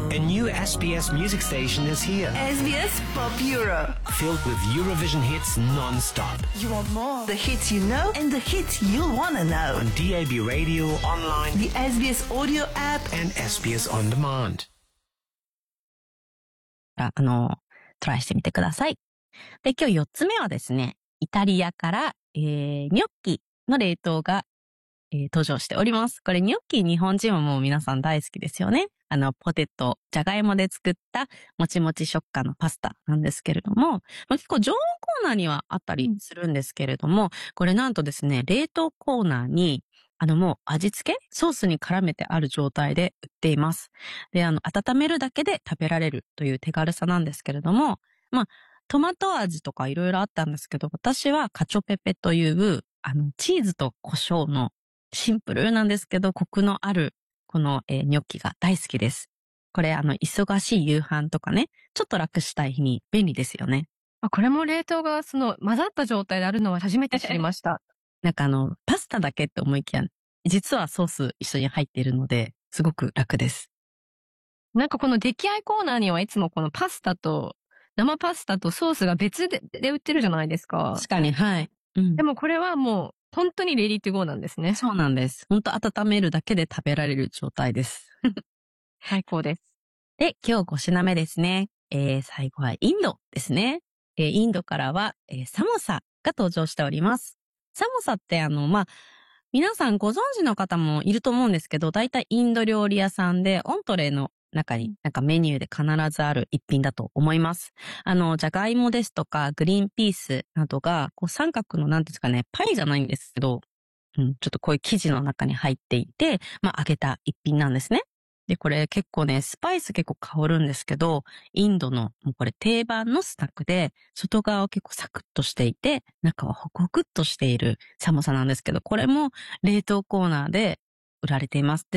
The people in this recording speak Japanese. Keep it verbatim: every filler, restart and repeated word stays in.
A new S B S music station is here. S B S Pop Euro. Filled with Eurovision hits non-stop. You want more? The hits you know and the hits you'll want to know. On D A B Radio, online, the S B S Audio app, and S B S On Demand. あの、トライしてみてください。で、今日よっつめはですね、イタリアから、えー、ニョッキの冷凍が、えー、登場しております。これニョッキ日本人はもう皆さん大好きですよね。あの、ポテト、じゃがいもで作ったもちもち食感のパスタなんですけれども、まあ、結構常温コーナーにはあったりするんですけれども、これなんとですね、冷凍コーナーに、あのもう味付けソースに絡めてある状態で売っています。で、あの、温めるだけで食べられるという手軽さなんですけれども、まあ、トマト味とかいろいろあったんですけど、私はカチョペペという、あの、チーズと胡椒のシンプルなんですけど、コクのあるこの、えー、ニョッキが大好きです。これあの忙しい夕飯とかね、ちょっと楽したい日に便利ですよね。 あ、これも冷凍がその混ざった状態であるのは初めて知りました。 なんかあのパスタだけって思いきや、実はソース一緒に入っているので、すごく楽です。 なんかこの出来合いコーナーにはいつもこのパスタと生パスタとソースが別でで売ってるじゃないですか。 確かに、はい。うん、 でもこれはもう本当にレディートゥゴーなんですね。 そうなんです。本当温めるだけで食べられる状態です。 最高です。 で、今日ご品目ですね。えー、最後はインドですね。えー、インドからは、えー、サモサが登場しております。サモサってあの、まあ、皆さんご存知の方もいると思うんですけど、だいたいインド料理屋さんでオントレーの中になんかメニューで必ずある一品だと思います。あの、じゃがいもですとかグリーンピースなどが、こう三角のなんていうんですかね、パイじゃないんですけど、うん、ちょっとこういう生地の中に入っていて、まあ揚げた一品なんですね。で、これ結構ね、スパイス結構香るんですけど、インドのもうこれ定番のスナックで、外側は結構サクッとしていて、中はホクホクっとしているサモサなんですけど、これも冷凍コーナーで売られています。で